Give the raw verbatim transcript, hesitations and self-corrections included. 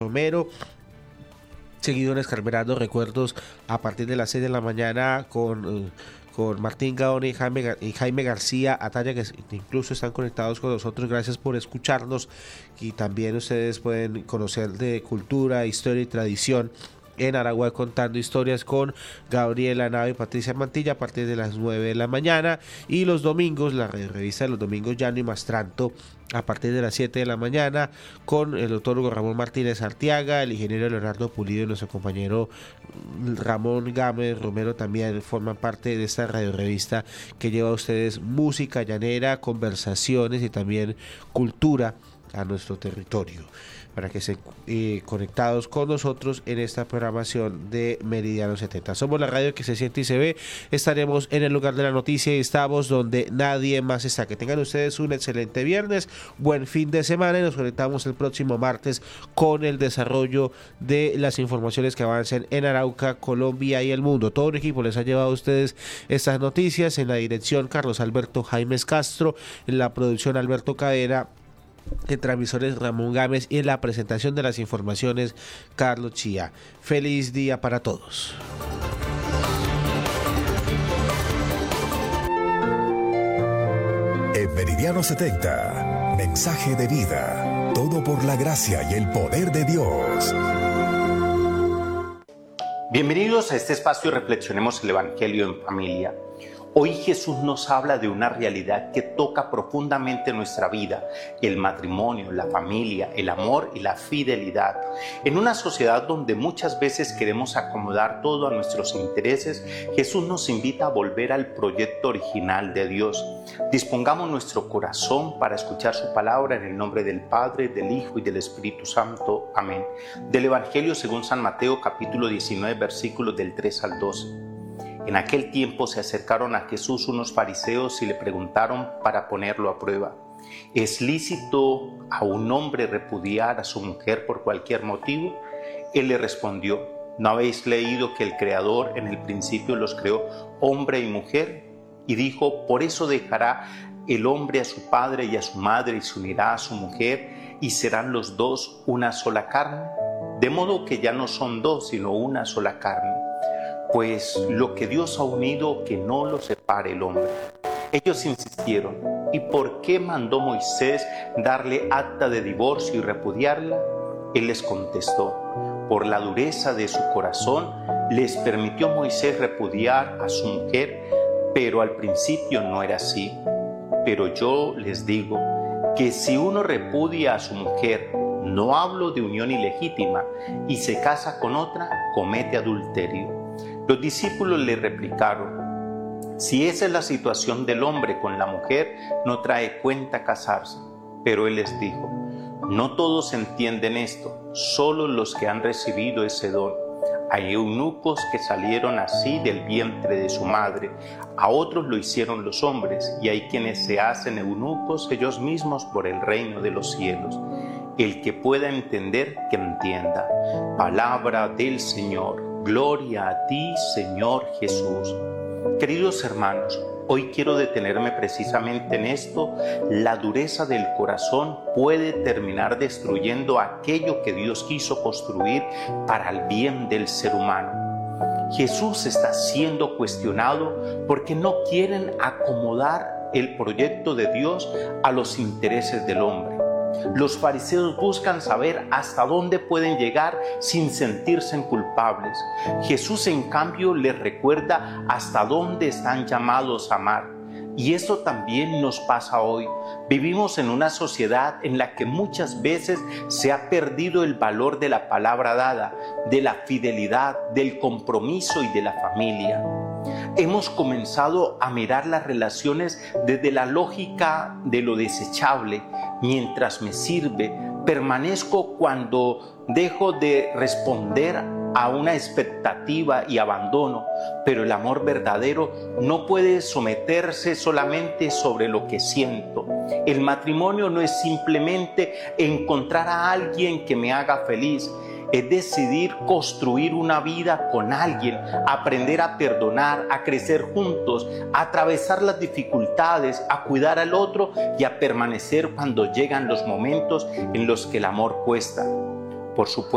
Romero. Seguido en Escarberando Recuerdos a partir de las seis de la mañana con, eh, con Martín Gaona y Jaime, y Jaime García Ataya, que incluso están conectados con nosotros. Gracias por escucharnos, y también ustedes pueden conocer de cultura, historia y tradición en Aragua Contando Historias con Gabriela Nava y Patricia Mantilla a partir de las nueve de la mañana, y los domingos, la revista de los domingos Llano y Mastranto a partir de las siete de la mañana con el doctor Hugo Ramón Martínez Arteaga, el ingeniero Leonardo Pulido y nuestro compañero Ramón Gámez Romero también forman parte de esta radio revista que lleva a ustedes música llanera, conversaciones y también cultura a nuestro territorio, para que estén eh, conectados con nosotros en esta programación de Meridiano setenta. Somos la radio que se siente y se ve. Estaremos en el lugar de la noticia y estamos donde nadie más está. Que tengan ustedes un excelente viernes, buen fin de semana, y nos conectamos el próximo martes con el desarrollo de las informaciones que avancen en Arauca, Colombia y el mundo. Todo un equipo les ha llevado a ustedes estas noticias. En la dirección, Carlos Alberto Jaimes Castro; en la producción, Alberto Cadena; en transmisores, Ramón Gámez; y en la presentación de las informaciones, Carlos Chía. Feliz día para todos. En Meridiano setenta, mensaje de vida. Todo por la gracia y el poder de Dios. Bienvenidos a este espacio Reflexionemos el Evangelio en Familia. Hoy Jesús nos habla de una realidad que toca profundamente nuestra vida: el matrimonio, la familia, el amor y la fidelidad. En una sociedad donde muchas veces queremos acomodar todo a nuestros intereses, Jesús nos invita a volver al proyecto original de Dios. Dispongamos nuestro corazón para escuchar su palabra en el nombre del Padre, del Hijo y del Espíritu Santo. Amén. Del Evangelio según San Mateo, capítulo diecinueve, versículos del tres al doce. En aquel tiempo se acercaron a Jesús unos fariseos y le preguntaron para ponerlo a prueba: ¿es lícito a un hombre repudiar a su mujer por cualquier motivo? Él le respondió: ¿no habéis leído que el Creador en el principio los creó hombre y mujer? Y dijo: por eso dejará el hombre a su padre y a su madre y se unirá a su mujer, y serán los dos una sola carne. De modo que ya no son dos, sino una sola carne. Pues lo que Dios ha unido, que no lo separe el hombre. Ellos insistieron: ¿y por qué mandó Moisés darle acta de divorcio y repudiarla? Él les contestó: por la dureza de su corazón les permitió Moisés repudiar a su mujer, pero al principio no era así. Pero yo les digo que si uno repudia a su mujer, no hablo de unión ilegítima, y se casa con otra, comete adulterio. Los discípulos le replicaron: si esa es la situación del hombre con la mujer, no trae cuenta casarse. Pero él les dijo: no todos entienden esto, solo los que han recibido ese don. Hay eunucos que salieron así del vientre de su madre, a otros lo hicieron los hombres, y hay quienes se hacen eunucos ellos mismos por el reino de los cielos. El que pueda entender, que entienda. Palabra del Señor. Gloria a ti, Señor Jesús. Queridos hermanos, hoy quiero detenerme precisamente en esto. La dureza del corazón puede terminar destruyendo aquello que Dios quiso construir para el bien del ser humano. Jesús está siendo cuestionado porque no quieren acomodar el proyecto de Dios a los intereses del hombre. Los fariseos buscan saber hasta dónde pueden llegar sin sentirse culpables. Jesús, en cambio, les recuerda hasta dónde están llamados a amar. Y eso también nos pasa hoy. Vivimos en una sociedad en la que muchas veces se ha perdido el valor de la palabra dada, de la fidelidad, del compromiso y de la familia. Hemos comenzado a mirar las relaciones desde la lógica de lo desechable. Mientras me sirve, permanezco cuando dejo de responder a una expectativa y abandono, pero el amor verdadero no puede someterse solamente sobre lo que siento. El matrimonio no es simplemente encontrar a alguien que me haga feliz, es decidir construir una vida con alguien, aprender a perdonar, a crecer juntos, a atravesar las dificultades, a cuidar al otro y a permanecer cuando llegan los momentos en los que el amor cuesta. Por supuesto,